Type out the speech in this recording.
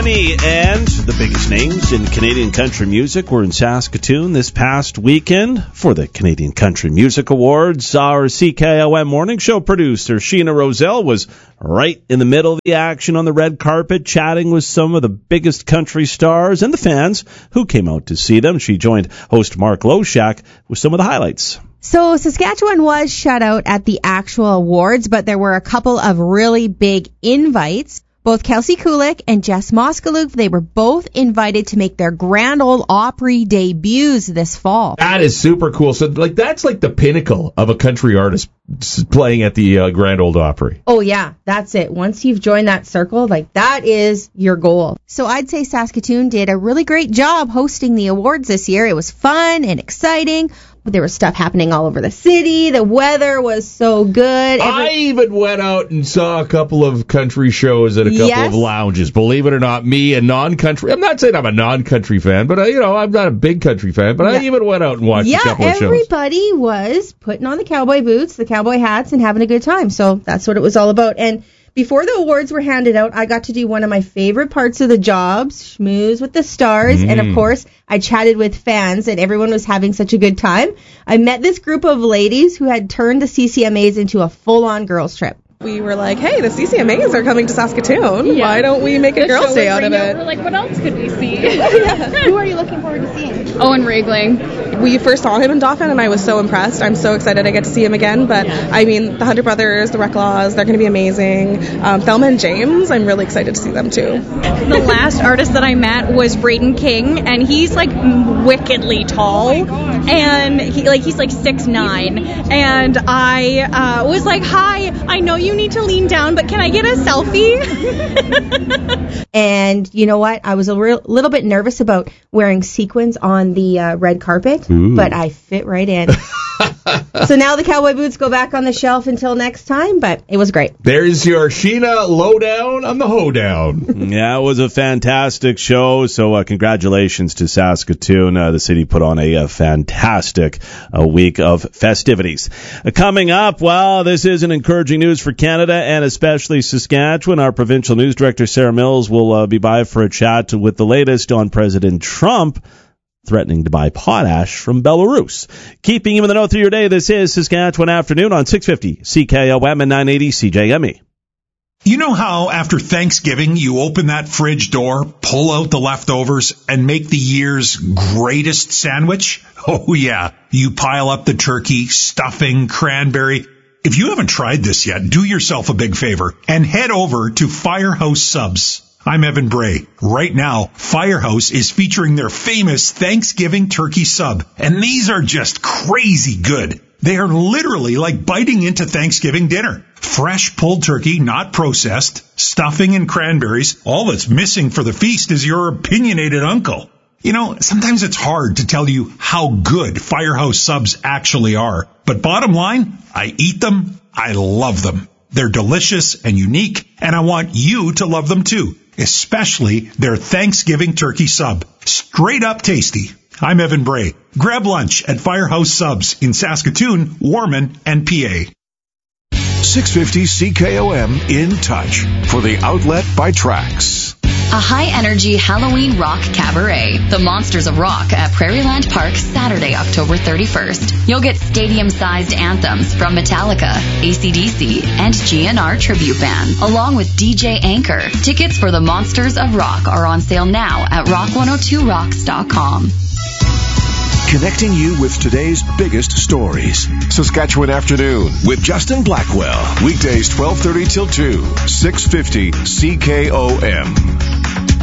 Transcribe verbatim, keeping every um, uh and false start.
Lemmy and the biggest names in Canadian country music were in Saskatoon this past weekend for the Canadian Country Music Awards. Our C K O M morning show producer, Sheena Roselle, was right in the middle of the action on the red carpet, chatting with some of the biggest country stars and the fans who came out to see them. She joined host Mark Loshak with some of the highlights. So Saskatchewan was shut out at the actual awards, but there were a couple of really big invites. Both Kelsey Kulik and Jess Moskaluke, they were both invited to make their Grand Ole Opry debuts this fall. That is super cool. So, like, that's like the pinnacle of a country artist playing at the uh, Grand Ole Opry. Oh, yeah, that's it. Once you've joined that circle, like, that is your goal. So I'd say Saskatoon did a really great job hosting the awards this year. It was fun and exciting. There was stuff happening all over the city. The weather was so good. Every- I even went out and saw a couple of country shows at a couple yes. of lounges. Believe it or not, me, a non-country. I'm not saying I'm a non-country fan, but, uh, you know, I'm not a big country fan. But yeah. I even went out and watched yeah, a couple of shows. Yeah, everybody was putting on the cowboy boots, the cowboy hats, and having a good time. So that's what it was all about. And before the awards were handed out, I got to do one of my favorite parts of the job, schmooze with the stars. Mm. And, of course, I chatted with fans, and everyone was having such a good time. I met this group of ladies who had turned the C C M As into a full-on girls' trip. We were like, hey, the C C M As are coming to Saskatoon. Yeah. Why don't we make a the girls' day out of it? We're like, what else could we see? yeah. Who are you looking forward to seeing? Owen Regling. We first saw him in Dauphin, and I was so impressed. I'm so excited I get to see him again. But, yeah. I mean, the Hunter Brothers, the Reclaws, they're going to be amazing. Um, Thelma and James, I'm really excited to see them, too. The last artist that I met was Braden King, and he's, like, wickedly tall. And, he like, he's, like, six nine. And I uh, was like, hi, I know you need to lean down, but can I get a selfie? And you know what? I was a real, little bit nervous about wearing sequins on the uh, red carpet, Ooh. But I fit right in. So now the cowboy boots go back on the shelf until next time, but it was great. There's your Sheena lowdown on the hoedown. Yeah, it was a fantastic show, so uh, congratulations to Saskatoon. Uh, the city put on a, a fantastic uh, week of festivities. Uh, coming up, well, this is an encouraging news for Canada and especially Saskatchewan. Our provincial news director, Sarah Mills, will uh, be by for a chat with the latest on President Trump threatening to buy potash from Belarus. Keeping you in the know through your day, this is Saskatchewan Afternoon on six fifty C K O M and nine eighty C J M E. You know how after Thanksgiving you open that fridge door, pull out the leftovers, and make the year's greatest sandwich? Oh yeah, you pile up the turkey, stuffing, cranberry. If you haven't tried this yet, do yourself a big favor and head over to Firehouse Subs. I'm Evan Bray. Right now, Firehouse is featuring their famous Thanksgiving turkey sub, and these are just crazy good. They are literally like biting into Thanksgiving dinner. Fresh pulled turkey, not processed, stuffing and cranberries. All that's missing for the feast is your opinionated uncle. You know, sometimes it's hard to tell you how good Firehouse Subs actually are. But bottom line, I eat them, I love them. They're delicious and unique, and I want you to love them too. Especially their Thanksgiving turkey sub. Straight up tasty. I'm Evan Bray. Grab lunch at Firehouse Subs in Saskatoon, Warman, and P A. six fifty C K O M in touch for the outlet by Trax. A high-energy Halloween rock cabaret, The Monsters of Rock at Prairieland Park, Saturday, October thirty-first. You'll get stadium-sized anthems from Metallica, A C D C, and G N R Tribute Band, along with D J Anchor. Tickets for The Monsters of Rock are on sale now at rock one oh two rocks dot com. Connecting you with today's biggest stories. Saskatchewan Afternoon with Justin Blackwell. Weekdays twelve thirty till two. six fifty C K O M.